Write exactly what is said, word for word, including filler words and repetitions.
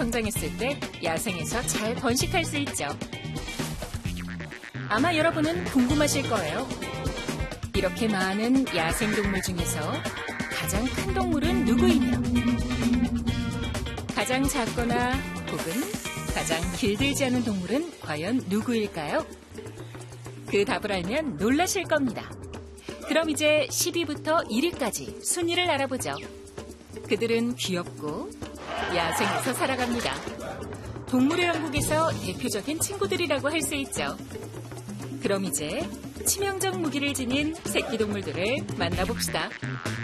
성장했을 때 야생에서 잘 번식할 수 있죠. 아마 여러분은 궁금하실 거예요. 이렇게 많은 야생동물 중에서 가장 큰 동물은 누구이며 가장 작거나 혹은 가장 길들지 않은 동물은 과연 누구일까요? 그 답을 알면 놀라실 겁니다. 그럼 이제 십 위부터 일 위까지 순위를 알아보죠. 그들은 귀엽고 야생에서 살아갑니다. 동물의 왕국에서 대표적인 친구들이라고 할 수 있죠. 그럼 이제 치명적 무기를 지닌 새끼 동물들을 만나봅시다.